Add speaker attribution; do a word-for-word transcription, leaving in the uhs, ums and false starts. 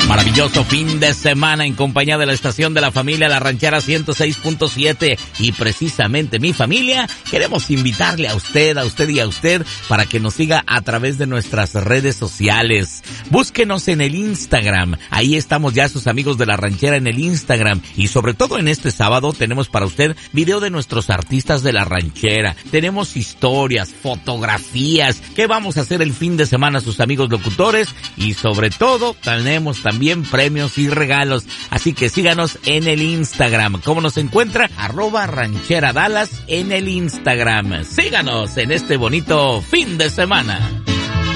Speaker 1: Maravilloso fin de semana en compañía de la estación de la familia La Ranchera ciento seis punto siete y precisamente mi familia queremos invitarle a usted, a usted y a usted para que nos siga a través de nuestras redes sociales. Búsquenos en el Instagram, ahí estamos ya sus amigos de La Ranchera en el Instagram y sobre todo en este sábado tenemos para usted video de nuestros artistas de La Ranchera. Tenemos historias, fotografías, qué vamos a hacer el fin de semana sus amigos locutores y sobre todo tenemos también También premios y regalos, así que síganos en el Instagram. ¿Cómo nos encuentra? Arroba Ranchera Dallas en el Instagram. Síganos en este bonito fin de semana.